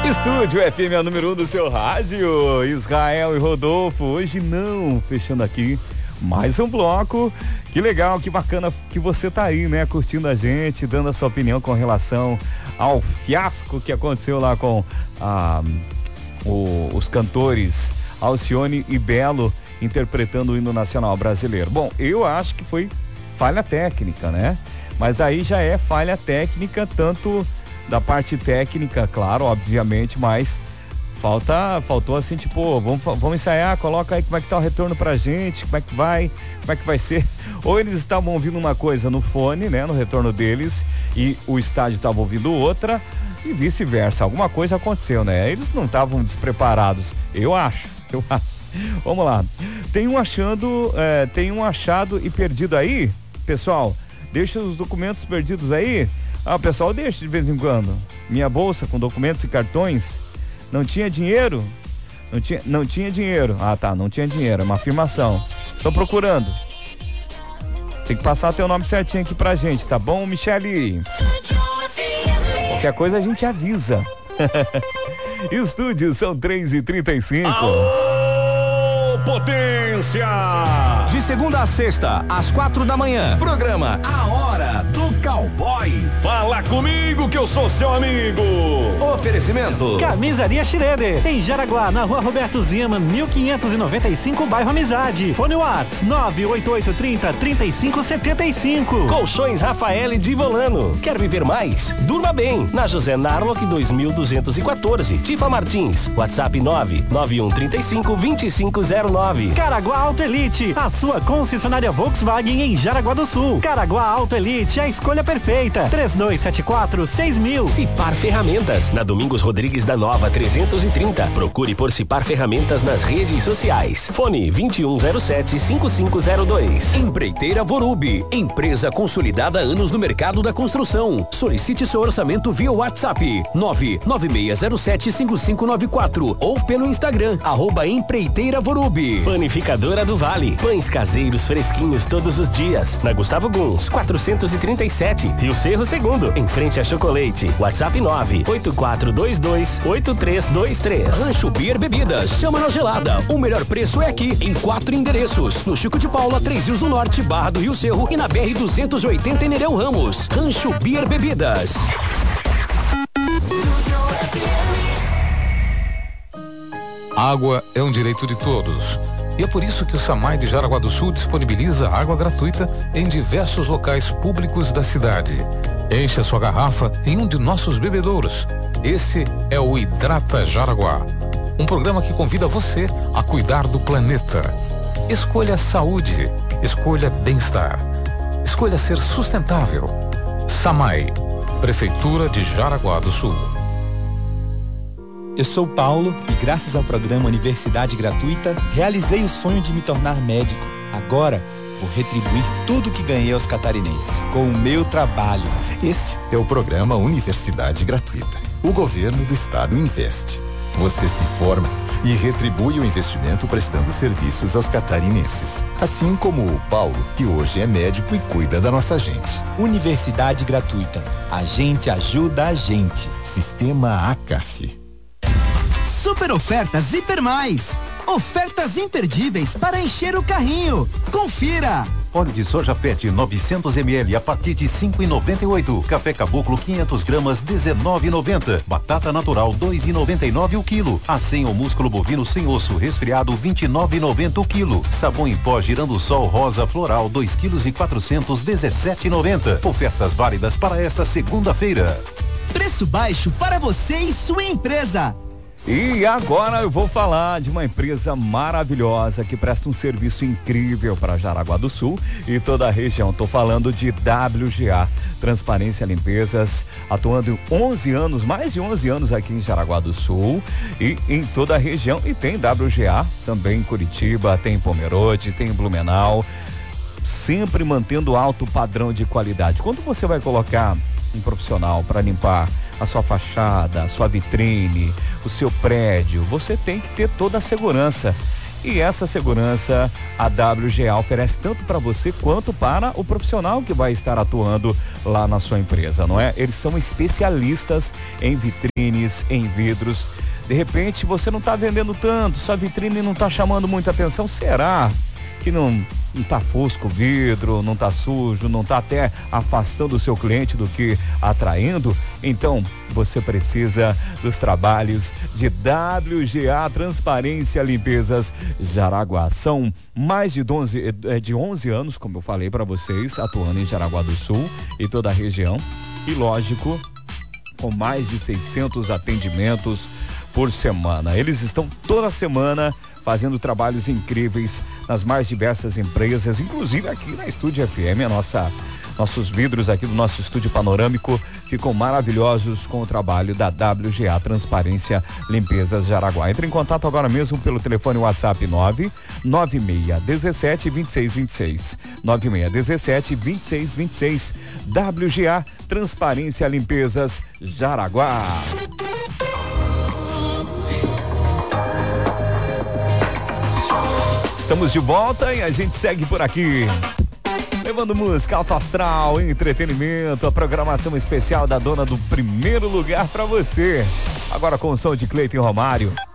Estúdio FM é o número 1 do seu rádio. Israel e Rodolfo, hoje não, fechando aqui mais um bloco. Que legal, que bacana que você tá aí, né, curtindo a gente, dando a sua opinião com relação ao fiasco que aconteceu lá com os cantores Alcione e Belo interpretando o hino nacional brasileiro. Bom, eu acho que foi falha técnica, né? Mas daí já é falha técnica, tanto da parte técnica, claro, obviamente, mas faltou assim, tipo, vamos ensaiar, coloca aí como é que tá o retorno pra gente, como é que vai ser. Ou eles estavam ouvindo uma coisa no fone, né, no retorno deles, e o estádio estava ouvindo outra, e vice-versa, alguma coisa aconteceu, né? Eles não estavam despreparados, eu acho. Vamos lá, tem um achado e perdido aí, pessoal, deixa os documentos perdidos aí. O pessoal deixa de vez em quando. Minha bolsa com documentos e cartões. Não tinha dinheiro? Não tinha dinheiro. Ah, tá, não tinha dinheiro, é uma afirmação. Estou procurando. Tem que passar teu nome certinho aqui pra gente, tá bom, Michele? Qualquer coisa a gente avisa. Estúdio, são 3h35. Potência! De segunda a sexta, às 4 da manhã. Programa A Hora do Cowboy. Fala comigo que eu sou seu amigo. Oferecimento: Camisaria Schroeder, em Jaraguá, na rua Roberto Zima, 1595, bairro Amizade. Fone Whats 98830-3575. Colchões Rafael de Volano. Quer viver mais? Durma bem. Na José Narlock 2214. Tifa Martins. WhatsApp 99135-2509. Caraguá Auto Elite, a sua concessionária Volkswagen em Jaraguá do Sul. Caraguá Auto Elite, a escolha perfeita. 3274-6000. Cipar Ferramentas, na Domingos Rodrigues da Nova 330. Procure por Cipar Ferramentas nas redes sociais. Fone 2107-5502. Empreiteira Vorube, empresa consolidada há anos no mercado da construção. Solicite seu orçamento via WhatsApp 99607-5594 ou pelo Instagram @empreiteira Vorube. Panificadora do Vale, pães caseiros fresquinhos todos os dias. Na Gustavo Guns 437, Rio Cerro Segundo, em frente a Chocolate. WhatsApp 98422-8323. Rancho Beer Bebidas, chama na gelada. O melhor preço é aqui, em 4 endereços: no Chico de Paula, 3 Rios do Norte, Barra do Rio Cerro, e na BR 280 em Nereu Ramos. Rancho Beer Bebidas. Água é um direito de todos. E é por isso que o SAMAI de Jaraguá do Sul disponibiliza água gratuita em diversos locais públicos da cidade. Enche a sua garrafa em um de nossos bebedouros. Esse é o Hidrata Jaraguá, um programa que convida você a cuidar do planeta. Escolha saúde, escolha bem-estar, escolha ser sustentável. SAMAI, Prefeitura de Jaraguá do Sul. Eu sou Paulo e graças ao programa Universidade Gratuita, realizei o sonho de me tornar médico. Agora, vou retribuir tudo que ganhei aos catarinenses com o meu trabalho. Esse é o programa Universidade Gratuita. O governo do estado investe. Você se forma e retribui o investimento prestando serviços aos catarinenses. Assim como o Paulo, que hoje é médico e cuida da nossa gente. Universidade Gratuita. A gente ajuda a gente. Sistema ACAF. Super ofertas Hiper Mais. Ofertas imperdíveis para encher o carrinho. Confira! Óleo de soja PET 900 ml a partir de 5,98. Café Caboclo 500 gramas 19,90. Batata natural 2,99 o quilo. Acém ou músculo bovino sem osso resfriado 29,90 o quilo. Sabão em pó Girando Sol rosa floral 2 quilos e 400 17,90. Ofertas válidas para esta segunda-feira. Preço baixo para você e sua empresa. E agora eu vou falar de uma empresa maravilhosa que presta um serviço incrível para Jaraguá do Sul e toda a região. Estou falando de WGA, Transparência Limpezas, atuando 11 anos, mais de 11 anos aqui em Jaraguá do Sul e em toda a região. E tem WGA também em Curitiba, tem em Pomerode, tem em Blumenau, sempre mantendo alto padrão de qualidade. Quando você vai colocar um profissional para limpar a sua fachada, a sua vitrine, o seu prédio, você tem que ter toda a segurança. E essa segurança a WGA oferece tanto para você quanto para o profissional que vai estar atuando lá na sua empresa, não é? Eles são especialistas em vitrines, em vidros. De repente você não está vendendo tanto, sua vitrine não está chamando muita atenção. Será que não tá fosco o vidro, não tá sujo, não tá até afastando o seu cliente do que atraindo? Então você precisa dos trabalhos de WGA Transparência Limpezas Jaraguá. São mais de 11 anos, como eu falei para vocês, atuando em Jaraguá do Sul e toda a região. E lógico, com mais de 600 atendimentos por semana. Eles estão toda semana fazendo trabalhos incríveis nas mais diversas empresas, inclusive aqui na Estúdio FM, nossos vidros aqui do nosso estúdio panorâmico ficam maravilhosos com o trabalho da WGA Transparência Limpezas Jaraguá. Entre em contato agora mesmo pelo telefone WhatsApp 99617-2626. 9617-2626. WGA Transparência Limpezas Jaraguá. Estamos de volta e a gente segue por aqui, levando música, alto astral, entretenimento, a programação especial da dona do primeiro lugar para você. Agora com o som de Cleiton Romário.